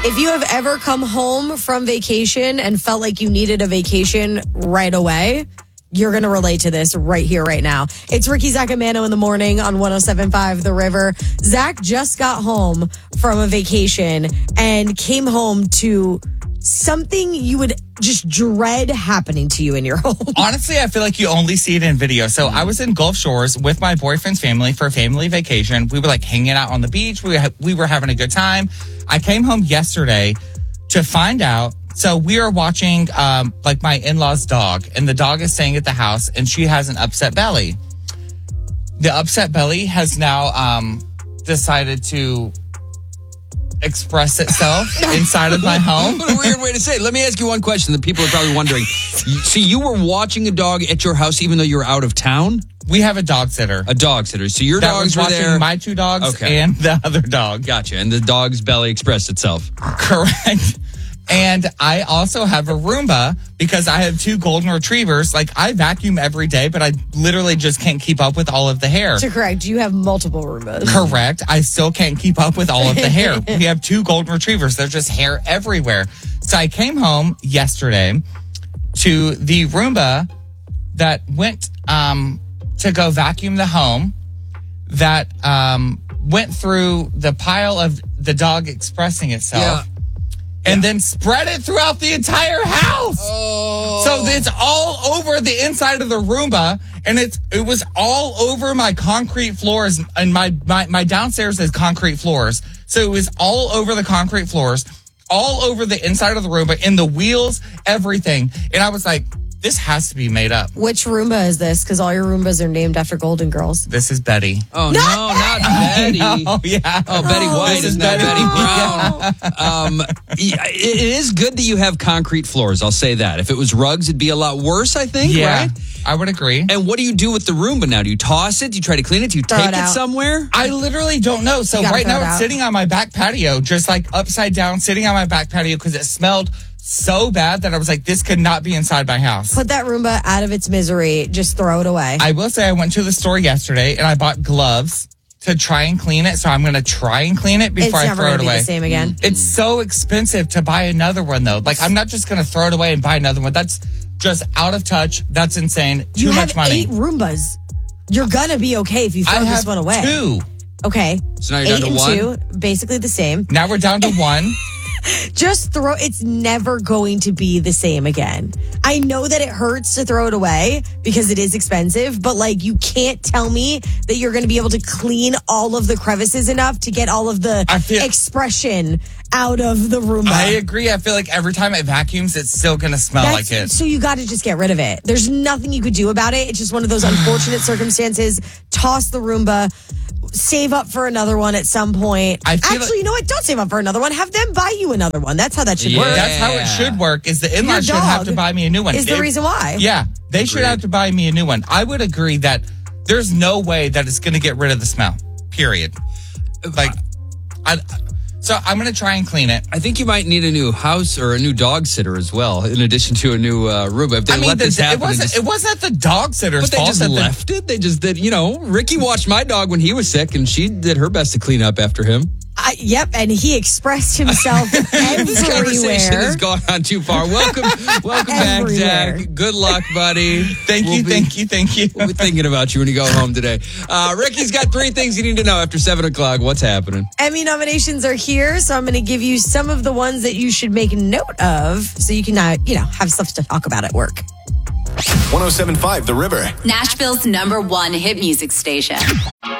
If you have ever come home from vacation and felt like you needed a vacation right away, you're going to relate to this right here, right now. It's Ricky Zacamano in the morning on 107.5 The River. Zach just got home from a vacation and came home to something you would just dread happening to you in your home. Honestly, I feel like you only see it in video. So I was in Gulf Shores with my boyfriend's family for a family vacation. We were like hanging out on the beach. We were having a good time. I came home yesterday to find out. So we are watching like my in-laws' dog, and the dog is staying at the house, and she has an upset belly. The upset belly has now decided to express itself inside of my home. What a weird way to say it. Let me ask you one question that people are probably wondering. So you were watching a dog at your house even though you were out of town? We have a dog sitter. A dog sitter. So your that dogs was were watching there. My two dogs and the other dog. Gotcha. And the dog's belly expressed itself. Correct. And I also have a Roomba because I have two golden retrievers. Like, I vacuum every day, but I literally just can't keep up with all of the hair. To correct, you have multiple Roombas. Correct. I still can't keep up with all of the hair. We have two golden retrievers. There's just hair everywhere. So I came home yesterday to the Roomba that went to go vacuum the home, that went through the pile of the dog expressing itself. Yeah. And then spread it throughout the entire house. Oh. So it's all over the inside of the Roomba, and it was all over my concrete floors, and my downstairs has concrete floors. So it was all over the concrete floors, all over the inside of the Roomba, in the wheels, everything. And I was like, this has to be made up. Which Roomba is this? Because all your Roombas are named after Golden Girls. This is Betty. Oh, not Betty. Oh, yeah. Oh, Betty White This is not Betty Brown. It is good that you have concrete floors. I'll say that. If it was rugs, it'd be a lot worse, I think, Yeah, right? I would agree. And what do you do with the Roomba now? Do you toss it? Do you try to clean it? Do you Throw take it it out. somewhere? I literally don't know. So You gotta right throw now it it's out. sitting on my back patio, just like upside down, sitting on my back patio because it smelled so bad that I was like, this could not be inside my house. Put that Roomba out of its misery. Just throw it away. I will say I went to the store yesterday and I bought gloves to try and clean it. So I'm going to try and clean it It's before I never throw going it to be away. the same again. It's so expensive to buy another one though. Like, I'm not just going to throw it away and buy another one. That's just out of touch. That's insane. Too You much have money. 8 Roombas. You're going to be okay if you throw I this have one away. 2. Okay. So now you're 8 down and to 1? 2, basically the same. Now we're down to 1. Just throw. It's never going to be the same again. I know that it hurts to throw it away because it is expensive, but like, you can't tell me that you're going to be able to clean all of the crevices enough to get all of the expression out of the Roomba. I agree. I feel like every time it vacuums, it's still going to smell like it. So you got to just get rid of it. There's nothing you could do about it. It's just one of those unfortunate circumstances. Toss the Roomba. Save up for another one at some point. Actually, you know what? Don't save up for another one. Have them buy you another one. That's how that should work. That's how it should work, is the in-laws should have to buy me a new one. Is the reason why. Yeah, they should have to buy me a new one. I would agree that there's no way that it's going to get rid of the smell, period. Like, so I'm going to try and clean it. I think you might need a new house or a new dog sitter as well, in addition to a new Roomba. If they let this happen, it wasn't the dog sitter's but fault. they just left it. They just did. Ricky watched my dog when he was sick, and she did her best to clean up after him. Yep, and he expressed himself everywhere. This conversation has gone on too far. Welcome back, Zach. Good luck, buddy. Thank you. We'll be thinking about you when you go home today. Ricky's got 3 things you need to know after 7 o'clock. What's happening? Emmy nominations are here, so I'm going to give you some of the ones that you should make note of so you can, have stuff to talk about at work. 107.5 The River. Nashville's #1 hit music station.